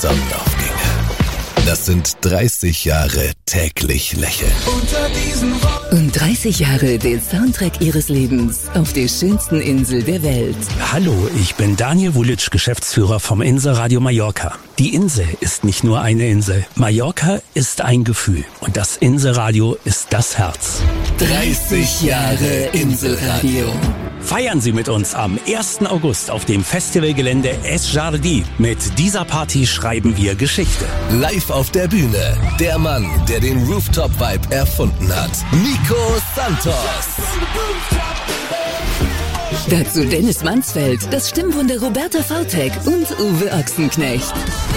Sonnenaufgänge. Das sind 30 Jahre täglich lächeln. Und 30 Jahre den Soundtrack ihres Lebens auf der schönsten Insel der Welt. Hallo, ich bin Daniel Wulic, Geschäftsführer vom Inselradio Mallorca. Die Insel ist nicht nur eine Insel. Mallorca ist ein Gefühl. Und das Inselradio ist das Herz. 30 Jahre Inselradio. Feiern Sie mit uns am 1. August auf dem Festivalgelände Es Jardí. Mit dieser Party schreiben wir Geschichte. Live auf der Bühne, der Mann, der den Rooftop-Vibe erfunden hat. Nico Santos. Dazu Dennis Mansfeld, das Stimmwunder Roberta Vautek und Uwe Ochsenknecht.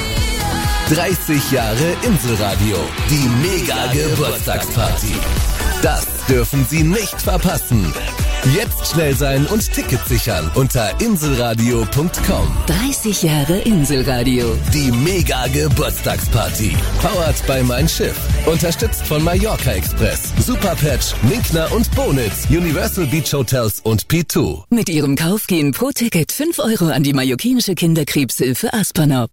30 Jahre Inselradio. Die Mega-Geburtstagsparty. Das dürfen Sie nicht verpassen. Jetzt schnell sein und Tickets sichern unter inselradio.com. 30 Jahre Inselradio. Die Mega-Geburtstagsparty. Powered by Mein Schiff. Unterstützt von Mallorca Express, Superpatch, Minkner und Bonitz, Universal Beach Hotels und P2. Mit ihrem Kauf gehen pro Ticket 5 € an die mallorquinische Kinderkrebshilfe Aspanop.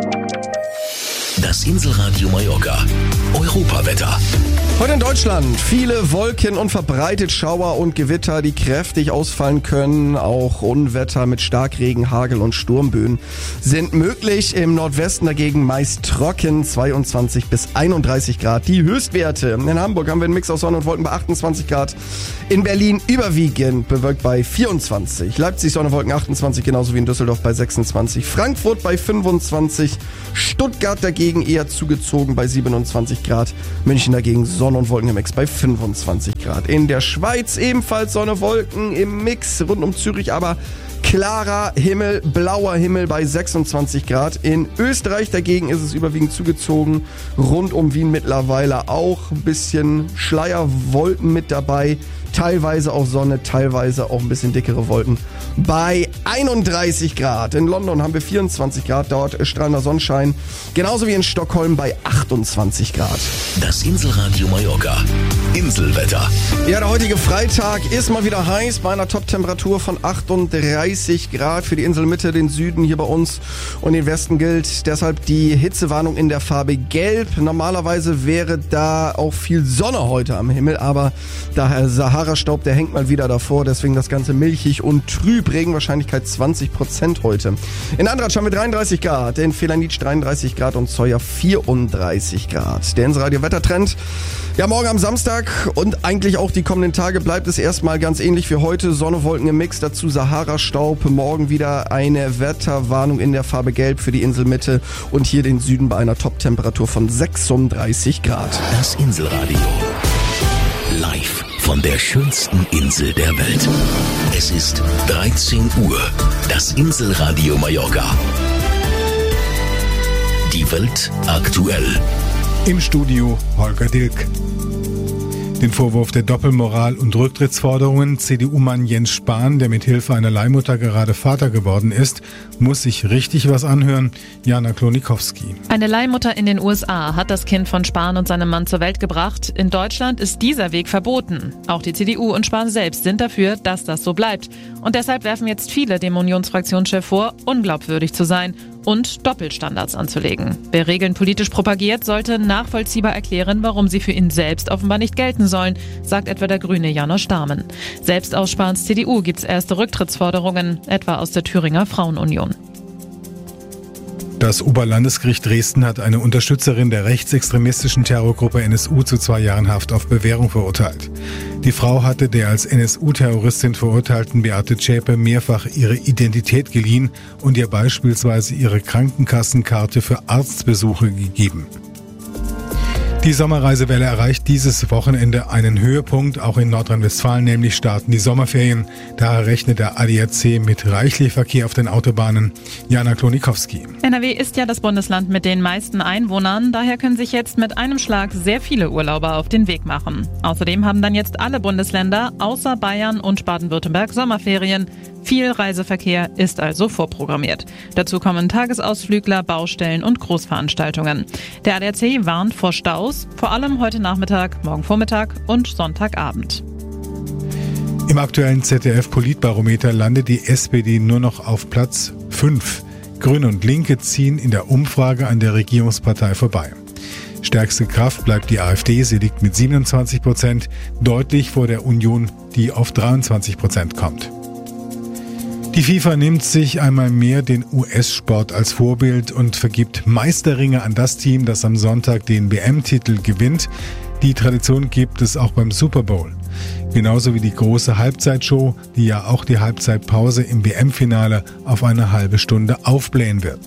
Das Inselradio Mallorca. Europawetter. Heute in Deutschland viele Wolken und verbreitet Schauer und Gewitter, die kräftig ausfallen können. Auch Unwetter mit Starkregen, Hagel und Sturmböen sind möglich. Im Nordwesten dagegen meist trocken, 22 bis 31 Grad. Die Höchstwerte. In Hamburg haben wir einen Mix aus Sonne und Wolken bei 28 Grad. In Berlin überwiegend bewölkt bei 24. Leipzig Sonne, Wolken 28, genauso wie in Düsseldorf bei 26. Frankfurt bei 25. Stuttgart dagegen eher zugezogen bei 27 Grad. München dagegen Sonne und Wolken im Mix bei 25 Grad. In der Schweiz ebenfalls Sonne, Wolken im Mix rund um Zürich, aber klarer Himmel, blauer Himmel bei 26 Grad. In Österreich dagegen ist es überwiegend zugezogen. Rund um Wien mittlerweile auch ein bisschen Schleierwolken mit dabei. Teilweise auch Sonne, teilweise auch ein bisschen dickere Wolken. Bei 31 Grad. In London haben wir 24 Grad, dort strahlender Sonnenschein. Genauso wie in Stockholm bei 28 Grad. Das Inselradio Mallorca. Inselwetter. Ja, der heutige Freitag ist mal wieder heiß bei einer Top-Temperatur von 38 Grad für die Inselmitte, den Süden hier bei uns und den Westen gilt deshalb die Hitzewarnung in der Farbe Gelb. Normalerweise wäre da auch viel Sonne heute am Himmel, aber daher Sahara-Staub, der hängt mal wieder davor, deswegen das Ganze milchig und trüb. Regenwahrscheinlichkeit 20% heute. In Andratsch haben wir 33 Grad, in Felanitsch 33 Grad und Zeuer 34 Grad. Der Inselradio Wettertrend. Ja, morgen am Samstag und eigentlich auch die kommenden Tage bleibt es erstmal ganz ähnlich wie heute. Sonne, Wolken im Mix, dazu Sahara-Staub. Morgen wieder eine Wetterwarnung in der Farbe Gelb für die Inselmitte und hier den Süden bei einer Top-Temperatur von 36 Grad. Das Inselradio. Live von der schönsten Insel der Welt. Es ist 13 Uhr. Das Inselradio Mallorca. Die Welt aktuell. Im Studio Holger Dilk. Den Vorwurf der Doppelmoral und Rücktrittsforderungen CDU-Mann Jens Spahn, der mit Hilfe einer Leihmutter gerade Vater geworden ist, muss sich richtig was anhören. Jana Klonikowski. Eine Leihmutter in den USA hat das Kind von Spahn und seinem Mann zur Welt gebracht. In Deutschland ist dieser Weg verboten. Auch die CDU und Spahn selbst sind dafür, dass das so bleibt. Und deshalb werfen jetzt viele dem Unionsfraktionschef vor, unglaubwürdig zu sein und Doppelstandards anzulegen. Wer Regeln politisch propagiert, sollte nachvollziehbar erklären, warum sie für ihn selbst offenbar nicht gelten sollen, sagt etwa der Grüne Janosch Dahmen. Selbst aus Spahns CDU gibt's erste Rücktrittsforderungen, etwa aus der Thüringer Frauenunion. Das Oberlandesgericht Dresden hat eine Unterstützerin der rechtsextremistischen Terrorgruppe NSU zu 2 Jahren Haft auf Bewährung verurteilt. Die Frau hatte der als NSU-Terroristin verurteilten Beate Zschäpe mehrfach ihre Identität geliehen und ihr beispielsweise ihre Krankenkassenkarte für Arztbesuche gegeben. Die Sommerreisewelle erreicht dieses Wochenende einen Höhepunkt, auch in Nordrhein-Westfalen, nämlich starten die Sommerferien. Daher rechnet der ADAC mit reichlich Verkehr auf den Autobahnen. Jana Klonikowski. NRW ist ja das Bundesland mit den meisten Einwohnern, daher können sich jetzt mit einem Schlag sehr viele Urlauber auf den Weg machen. Außerdem haben dann jetzt alle Bundesländer außer Bayern und Baden-Württemberg Sommerferien. Viel Reiseverkehr ist also vorprogrammiert. Dazu kommen Tagesausflügler, Baustellen und Großveranstaltungen. Der ADAC warnt vor Staus, vor allem heute Nachmittag, morgen Vormittag und Sonntagabend. Im aktuellen ZDF-Politbarometer landet die SPD nur noch auf Platz 5. Grüne und Linke ziehen in der Umfrage an der Regierungspartei vorbei. Stärkste Kraft bleibt die AfD, sie liegt mit 27%, deutlich vor der Union, die auf 23% kommt. Die FIFA nimmt sich einmal mehr den US-Sport als Vorbild und vergibt Meisterringe an das Team, das am Sonntag den WM-Titel gewinnt. Die Tradition gibt es auch beim Super Bowl. Genauso wie die große Halbzeitshow, die ja auch die Halbzeitpause im WM-Finale auf eine halbe Stunde aufblähen wird.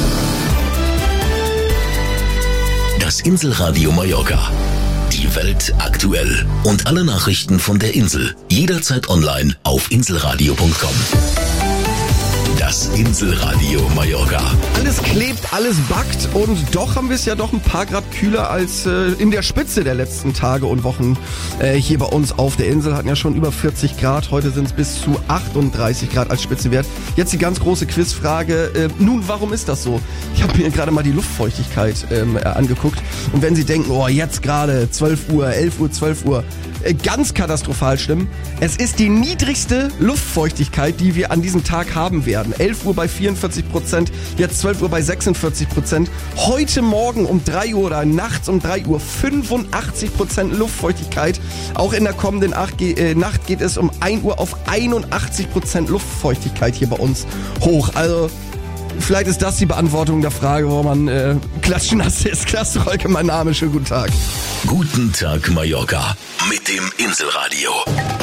Das Inselradio Mallorca. Die Welt aktuell. Und alle Nachrichten von der Insel. Jederzeit online auf inselradio.com. Das Inselradio Mallorca. Alles klebt, alles backt und doch haben wir es ja doch ein paar Grad kühler als in der Spitze der letzten Tage und Wochen hier bei uns auf der Insel. Hatten ja schon über 40 Grad, heute sind es bis zu 38 Grad als Spitzenwert. Jetzt die ganz große Quizfrage, nun warum ist das so? Ich habe mir gerade mal die Luftfeuchtigkeit angeguckt und wenn Sie denken, oh jetzt gerade 12 Uhr, 11 Uhr, 12 Uhr, ganz katastrophal schlimm. Es ist die niedrigste Luftfeuchtigkeit, die wir an diesem Tag haben werden. 11 Uhr bei 44%, jetzt 12 Uhr bei 46%. Heute Morgen um 3 Uhr oder nachts um 3 Uhr 85% Luftfeuchtigkeit. Auch in der kommenden Nacht geht es um 1 Uhr auf 81% Luftfeuchtigkeit hier bei uns hoch. Also vielleicht ist das die Beantwortung der Frage, warum man klatschnass ist. Klasse, Rolke, mein Name, schönen guten Tag. Guten Tag, Mallorca. Mit dem Inselradio.